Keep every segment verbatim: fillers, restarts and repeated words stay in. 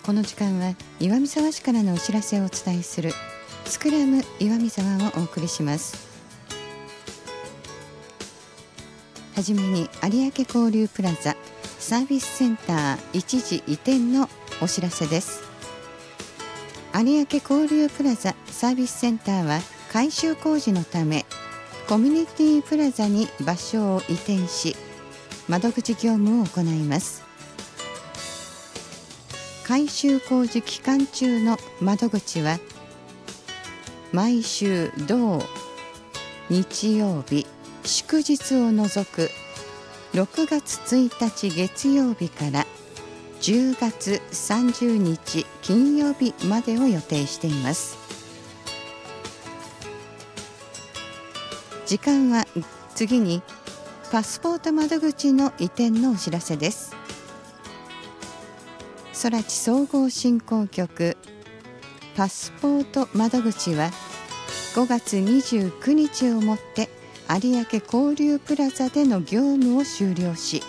この時間は岩見沢市からのお知らせをお伝えするスクラム岩見沢をお送りします。はじめに有明交流プラザサービスセンター一時移転のお知らせです。有明交流プラザサービスセンターは改修工事のためコミュニティプラザに場所を移転し、窓口業務を行います。改修工事期間中の窓口は毎週土日曜日祝日を除くろくがつついたち月曜日からじゅうがつさんじゅうにち金曜日までを予定しています。時間は次にパスポート窓口の移転のお知らせです。空知総合振興局パスポート窓口はごがつにじゅうくにちをもって有明交流プラザでの業務を終了し、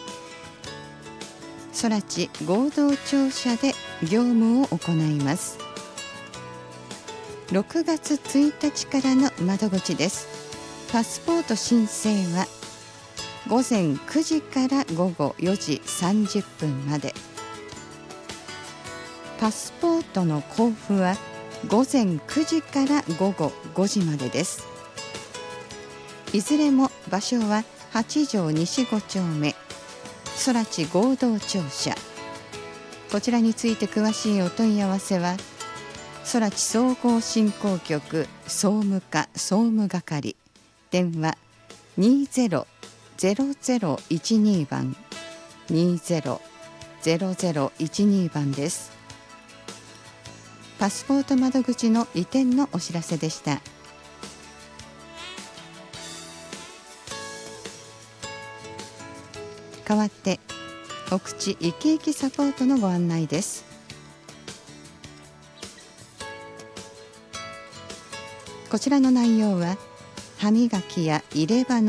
空知合同庁舎で業務を行います。ろくがつついたちからの窓口です。パスポート申請はごぜんくじからごごよじさんじゅっぷんまで、パスポートの交付はごぜんくじからごごごじまでです。いずれも場所は八条西ごちょうめ空知合同庁舎。こちらについて詳しいお問い合わせは空知総合振興局総務課総務係、電話にゼロゼロゼロいちにばんにゼロゼロゼロいちにばんです。パスポート窓口の移転のお知らせでした。代わって奥地いきいきサポートのご案内です。こちらの内容は歯磨きや入れ歯の